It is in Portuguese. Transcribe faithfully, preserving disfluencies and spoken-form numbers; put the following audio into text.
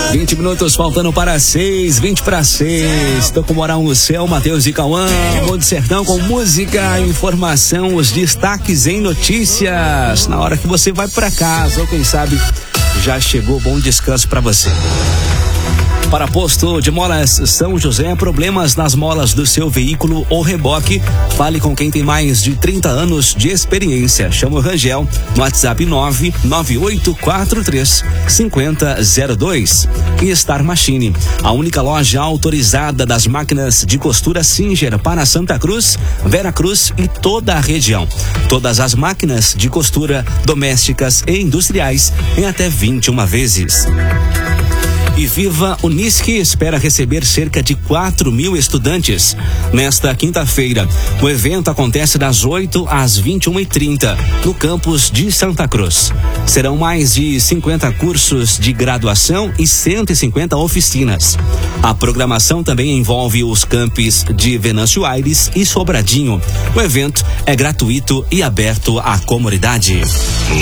vinte minutos faltando para seis, vinte para seis. Tô com moral no céu, Matheus e Cauã. Mundo Sertão com música, informação, os destaques em notícias. Na hora que você vai para casa, ou quem sabe já chegou, bom descanso para você. Para Posto de Molas São José, problemas nas molas do seu veículo ou reboque? Fale com quem tem mais de trinta anos de experiência. Chama o Rangel no WhatsApp nove nove oito quatro três cinco zero zero dois. E Star Machine, a única loja autorizada das máquinas de costura Singer para Santa Cruz, Vera Cruz e toda a região. Todas as máquinas de costura domésticas e industriais em até vinte e uma vezes. E Viva Unisque espera receber cerca de quatro mil estudantes nesta quinta-feira. O evento acontece das oito às vinte e uma e trinta no campus de Santa Cruz. Serão mais de cinquenta cursos de graduação e cento e cinquenta oficinas. A programação também envolve os campos de Venâncio Aires e Sobradinho. O evento é gratuito e aberto à comunidade.